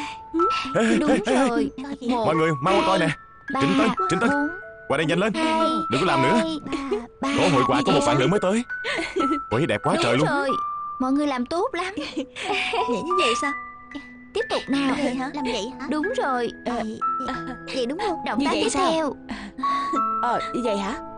Đúng rồi. Mọi người mau qua coi nè. Trịnh Tân, Trịnh Tân, bốn, qua đây nhanh lên. hai, Đừng có làm nữa. hai, ba. Có hội quà có một bạn nữa mới tới. Ôi đẹp quá Đúng trời luôn. rồi, mọi người làm tốt lắm. Vậy như vậy sao? Tiếp tục nào. Vậy hả? Làm vậy hả? Đúng rồi. Vậy đúng không? Động Như tác vậy tiếp sao? theo. Như vậy hả?